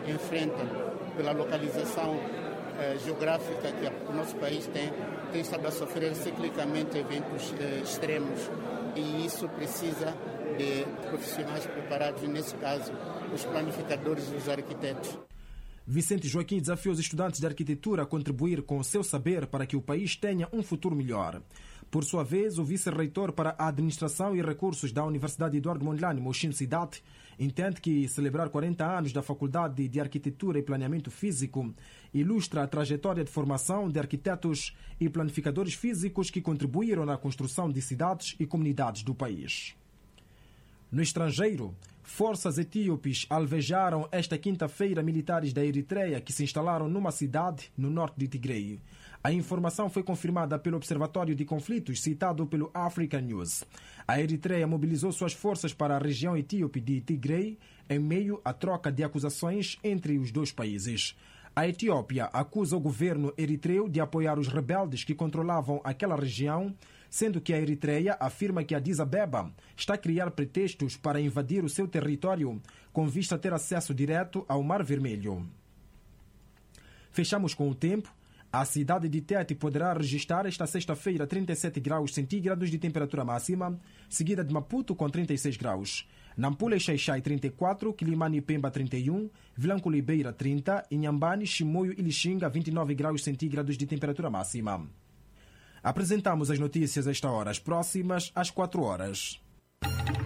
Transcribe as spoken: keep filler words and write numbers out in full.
enfrentam pela localização eh, geográfica que o nosso país tem, tem estado a sofrer ciclicamente eventos eh, extremos, e isso precisa de profissionais preparados, nesse caso, os planificadores e os arquitetos. Vicente Joaquim desafiou os estudantes de arquitetura a contribuir com o seu saber para que o país tenha um futuro melhor. Por sua vez, o vice-reitor para a Administração e Recursos da Universidade Eduardo Mondlane, Moshin Sidat, entende que celebrar quarenta anos da Faculdade de Arquitetura e Planeamento Físico ilustra a trajetória de formação de arquitetos e planificadores físicos que contribuíram na construção de cidades e comunidades do país. No estrangeiro, forças etíopes alvejaram esta quinta-feira militares da Eritreia que se instalaram numa cidade no norte de Tigray. A informação foi confirmada pelo Observatório de Conflitos, citado pelo Africa News. A Eritreia mobilizou suas forças para a região etíope de Tigray em meio à troca de acusações entre os dois países. A Etiópia acusa o governo eritreu de apoiar os rebeldes que controlavam aquela região, sendo que a Eritreia afirma que Addis Abeba está a criar pretextos para invadir o seu território com vista a ter acesso direto ao Mar Vermelho. Fechamos com o tempo. A cidade de Tete poderá registrar esta sexta-feira trinta e sete graus centígrados de temperatura máxima, seguida de Maputo com trinta e seis graus. Nampula e Xaixai trinta e quatro, Quilimane e Pemba trinta e um, Vilanculo e Beira trinta, Inhambane, Chimoio e Lixinga vinte e nove graus centígrados de temperatura máxima. Apresentamos as notícias a esta hora, as próximas às quatro horas.